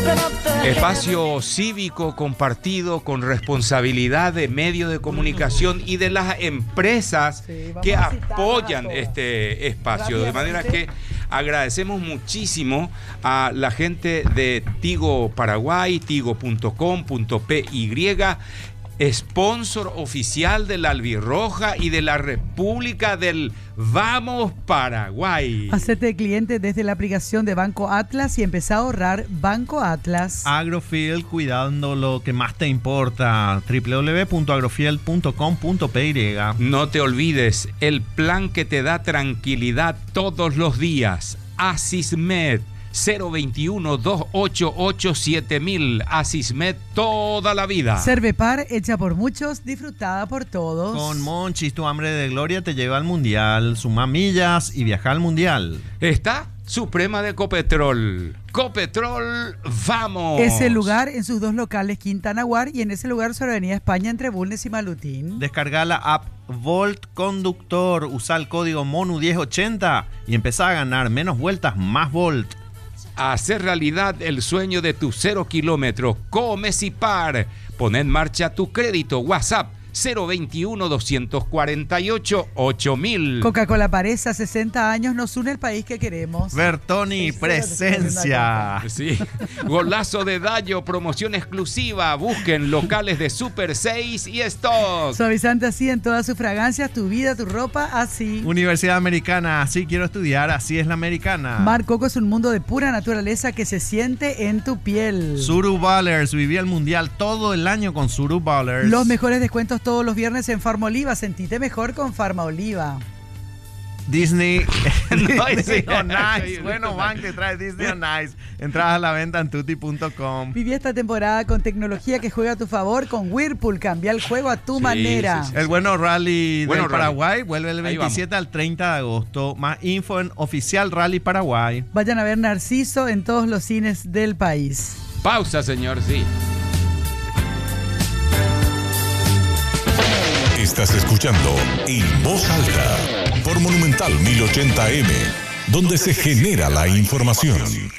Espacio cívico compartido con responsabilidad de medios de comunicación y de las empresas que apoyan este espacio. De manera que agradecemos muchísimo a la gente de Tigo Paraguay, tigo.com.py, sponsor oficial de la Albirroja y de la República del Vamos Paraguay. Hacete cliente desde la aplicación de Banco Atlas y empezá a ahorrar. Banco Atlas. Agrofield, cuidando lo que más te importa. www.agrofield.com.py. No te olvides, el plan que te da tranquilidad todos los días. Asismed 021-288-7000. Asismed toda la vida. Cervepar, hecha por muchos, disfrutada por todos. Con Monchis, tu hambre de gloria te lleva al mundial. Suma millas y viaja al mundial. Está Suprema de Copetrol. Copetrol, vamos. Ese lugar en sus dos locales, Quintana Guar, y en ese lugar sobre Avenida España entre Bulnes y Malutín. Descarga la app Volt Conductor. Usa el código MONU1080 y empezá a ganar menos vueltas, más Volt. Hacer realidad el sueño de tus 0 kilómetros. Comecipar. Pon en marcha tu crédito. WhatsApp 021-248-8000. Coca-Cola Paresa, 60 años, nos une el país que queremos. Bertoni, presencia. Sí. Golazo de Dayo, promoción exclusiva. Busquen locales de Super 6 y Stock. Suavizante así en todas sus fragancias, tu vida, tu ropa, así. Universidad Americana, así quiero estudiar, así es la americana. Mar Coco es un mundo de pura naturaleza que se siente en tu piel. Suru Ballers, viví el mundial todo el año con Suru Ballers. Los mejores descuentos todos los viernes en Farma Oliva. Sentite mejor con Farma Oliva. Disney on Ice. Bueno, man, que trae Disney on Ice. Entradas a la venta en tutti.com. Viví esta temporada con tecnología que juega a tu favor con Whirlpool. Cambia el juego a tu manera. Sí. El bueno rally del Paraguay vuelve el Ahí 27 vamos. al 30 de agosto. Más info en Oficial Rally Paraguay. Vayan a ver Narciso en todos los cines del país. Pausa, señor, sí. Estás escuchando En Voz Alta por Monumental 1080M, donde se genera la información.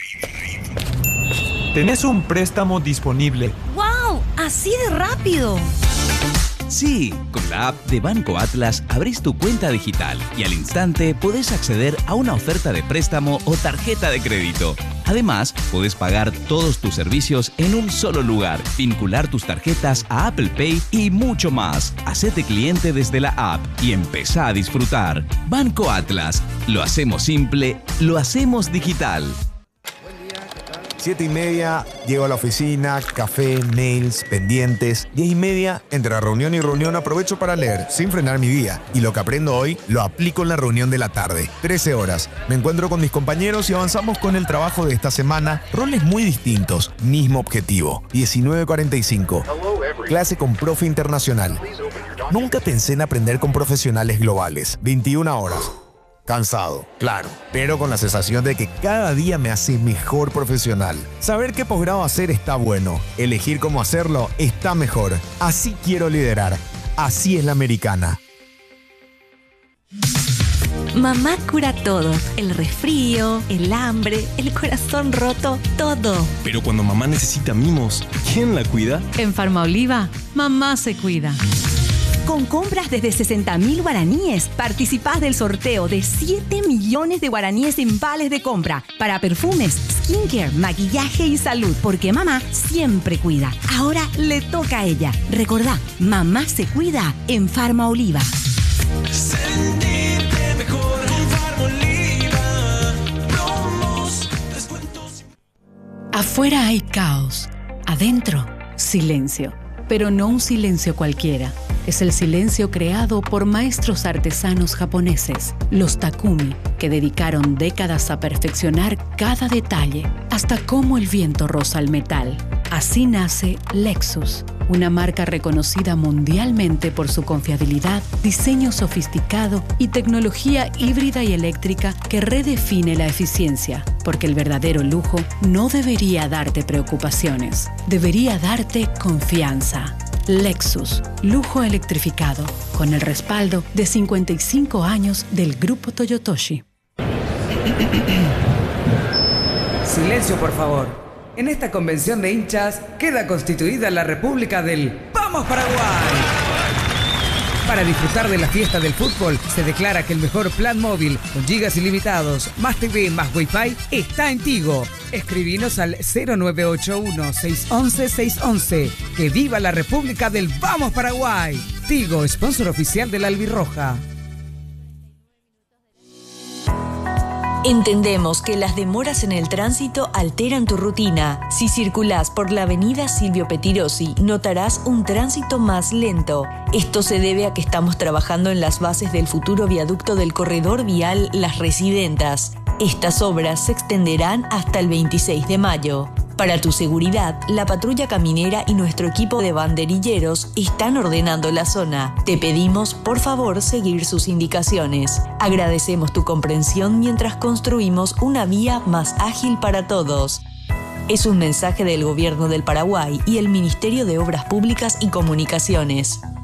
Tenés un préstamo disponible. ¡Wow! ¡Así de rápido! Sí, con la app de Banco Atlas abrís tu cuenta digital y al instante podés acceder a una oferta de préstamo o tarjeta de crédito. Además, podés pagar todos tus servicios en un solo lugar, vincular tus tarjetas a Apple Pay y mucho más. Hacete cliente desde la app y empezá a disfrutar. Banco Atlas. Lo hacemos simple, lo hacemos digital. 7:30, llego a la oficina, café, mails, pendientes. 10:30, entre reunión y reunión aprovecho para leer, sin frenar mi día. Y lo que aprendo hoy, lo aplico en la reunión de la tarde. 13 horas, me encuentro con mis compañeros y avanzamos con el trabajo de esta semana. Roles muy distintos, mismo objetivo. 19:45, clase con profe internacional. Nunca pensé en aprender con profesionales globales. 21 horas. Cansado, claro, pero con la sensación de que cada día me hace mejor profesional. Saber qué posgrado hacer está bueno, elegir cómo hacerlo está mejor. Así quiero liderar, así es la americana. Mamá cura todo. El resfrío, el hambre, el corazón roto, todo. Pero cuando mamá necesita mimos, ¿quién la cuida? En Farma Oliva, mamá se cuida. Con compras desde 60.000 guaraníes, participás del sorteo de 7 millones de guaraníes en vales de compra para perfumes, skincare, maquillaje y salud. Porque mamá siempre cuida. Ahora le toca a ella. Recordá, mamá se cuida en Farma Oliva. Sentirte mejor con Farma Oliva. Promos, descuentos. Afuera hay caos. Adentro, silencio. Pero no un silencio cualquiera. Es el silencio creado por maestros artesanos japoneses, los Takumi, que dedicaron décadas a perfeccionar cada detalle, hasta cómo el viento roza el metal. Así nace Lexus, una marca reconocida mundialmente por su confiabilidad, diseño sofisticado y tecnología híbrida y eléctrica que redefine la eficiencia, porque el verdadero lujo no debería darte preocupaciones, debería darte confianza. Lexus, lujo electrificado, con el respaldo de 55 años del Grupo Toyotoshi. Silencio, por favor. En esta convención de hinchas queda constituida la República del ¡Vamos Paraguay! Para disfrutar de la fiesta del fútbol, se declara que el mejor plan móvil con gigas ilimitados, más TV, más Wi-Fi, está en Tigo. Escribinos al 0981-611-611. ¡Que viva la República del Vamos Paraguay! Tigo, sponsor oficial de la Albirroja. Entendemos que las demoras en el tránsito alteran tu rutina. Si circulás por la avenida Silvio Pettirossi, notarás un tránsito más lento. Esto se debe a que estamos trabajando en las bases del futuro viaducto del corredor vial Las Residentas. Estas obras se extenderán hasta el 26 de mayo. Para tu seguridad, la patrulla caminera y nuestro equipo de banderilleros están ordenando la zona. Te pedimos, por favor, seguir sus indicaciones. Agradecemos tu comprensión mientras construimos una vía más ágil para todos. Es un mensaje del Gobierno del Paraguay y el Ministerio de Obras Públicas y Comunicaciones.